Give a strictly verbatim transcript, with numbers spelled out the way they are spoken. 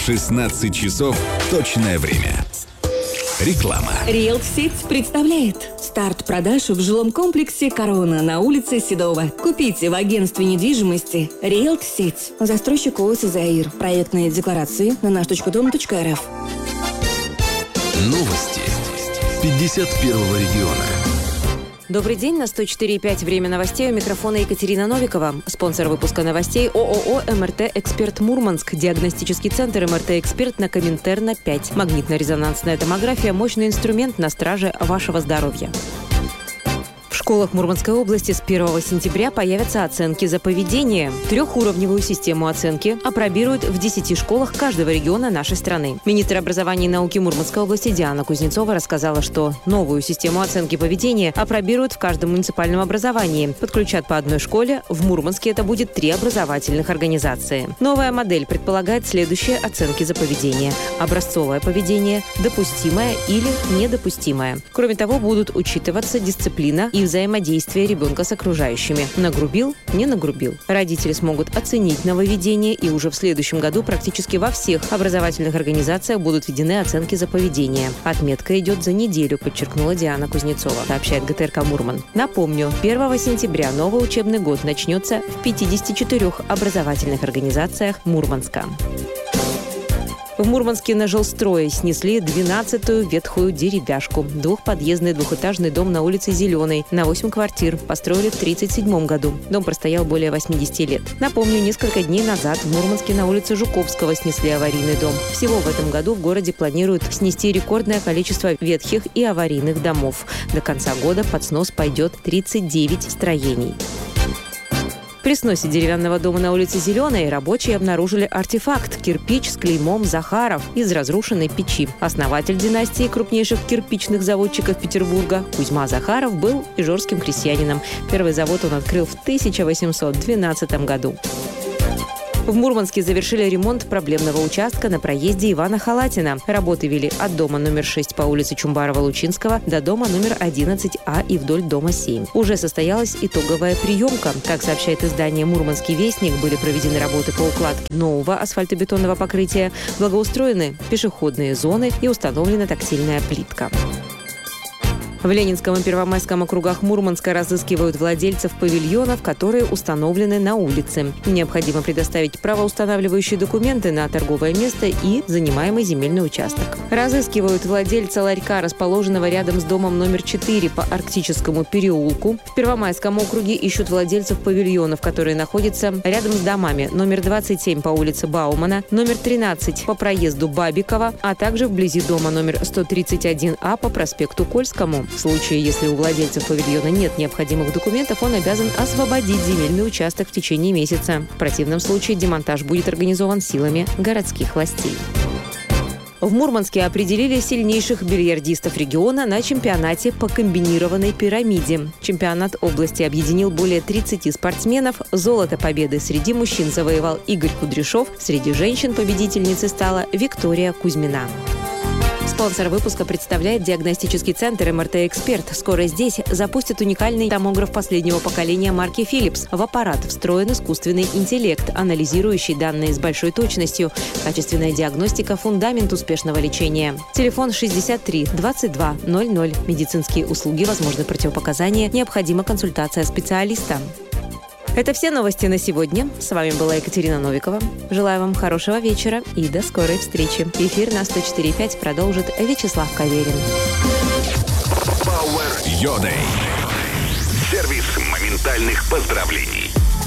шестнадцать часов точное время. Реклама. Риэлт-сеть представляет старт продаж в жилом комплексе «Корона» на улице Седова. Купите в агентстве недвижимости Риэлт-сеть. Застройщик ООО «Заир». Проектные декларации на наш точка дом точка эр эф. Новости пятьдесят первого региона. Добрый день, на сто четыре и пять время новостей. У микрофона Екатерина Новикова. Спонсор выпуска новостей ООО «МРТ-Эксперт Мурманск». Диагностический центр «МРТ-Эксперт» на Коминтерна пять. Магнитно-резонансная томография – мощный инструмент на страже вашего здоровья. В школах Мурманской области с первого сентября появятся оценки за поведение. Трехуровневую систему оценки опробируют в десяти школах каждого региона нашей страны. Министр образования и науки Мурманской области Диана Кузнецова рассказала, что новую систему оценки поведения опробируют в каждом муниципальном образовании. Подключат по одной школе. В Мурманске это будет три образовательных организации. Новая модель предполагает следующие оценки за поведение: образцовое поведение, допустимое или недопустимое. Кроме того, будут учитываться дисциплина и взаимодействие ребенка с окружающими. Нагрубил, не нагрубил. Родители смогут оценить нововведение, и уже в следующем году практически во всех образовательных организациях будут введены оценки за поведение. Отметка идет за неделю, подчеркнула Диана Кузнецова, сообщает гэ тэ эр ка Мурман. Напомню, первого сентября новый учебный год начнется в пятидесяти четырёх образовательных организациях Мурманска. В Мурманске на жилстрое снесли двенадцатую ветхую деревяшку. Двухподъездный двухэтажный дом на улице Зеленой на восемь квартир построили в тридцать седьмом году. Дом простоял более восьмидесяти лет. Напомню, несколько дней назад в Мурманске на улице Жуковского снесли аварийный дом. Всего в этом году в городе планируют снести рекордное количество ветхих и аварийных домов. До конца года под снос пойдет тридцать девять строений. При сносе деревянного дома на улице Зеленой рабочие обнаружили артефакт – кирпич с клеймом «Захаров» из разрушенной печи. Основатель династии крупнейших кирпичных заводчиков Петербурга Кузьма Захаров был ижорским крестьянином. Первый завод он открыл в тысяча восемьсот двенадцатом году. В Мурманске завершили ремонт проблемного участка на проезде Ивана Халатина. Работы вели от дома номер шесть по улице Чумбарова-Лучинского до дома номер одиннадцать А и вдоль дома семь. Уже состоялась итоговая приемка. Как сообщает издание «Мурманский вестник», были проведены работы по укладке нового асфальтобетонного покрытия, благоустроены пешеходные зоны и установлена тактильная плитка. В Ленинском и Первомайском округах Мурманска разыскивают владельцев павильонов, которые установлены на улице. Необходимо предоставить правоустанавливающие документы на торговое место и занимаемый земельный участок. Разыскивают владельца ларька, расположенного рядом с домом номер четыре по Арктическому переулку. В Первомайском округе ищут владельцев павильонов, которые находятся рядом с домами номер двадцать семь по улице Баумана, номер тринадцать по проезду Бабикова, а также вблизи дома номер сто тридцать один А по проспекту Кольскому. В случае, если у владельцев павильона нет необходимых документов, он обязан освободить земельный участок в течение месяца. В противном случае демонтаж будет организован силами городских властей. В Мурманске определили сильнейших бильярдистов региона на чемпионате по комбинированной пирамиде. Чемпионат области объединил более тридцати спортсменов. Золото победы среди мужчин завоевал Игорь Кудряшов. Среди женщин победительницей стала Виктория Кузьмина. Спонсор выпуска представляет диагностический центр «МРТ-Эксперт». Скоро здесь запустят уникальный томограф последнего поколения марки Philips. В аппарат встроен искусственный интеллект, анализирующий данные с большой точностью. Качественная диагностика – фундамент успешного лечения. Телефон шестьдесят три двадцать два ноль ноль. Медицинские услуги, возможны противопоказания, необходима консультация специалиста. Это все новости на сегодня. С вами была Екатерина Новикова. Желаю вам хорошего вечера и до скорой встречи. Эфир на сто четыре и пять продолжит Вячеслав Каверин. Power Your Day. Сервис моментальных поздравлений.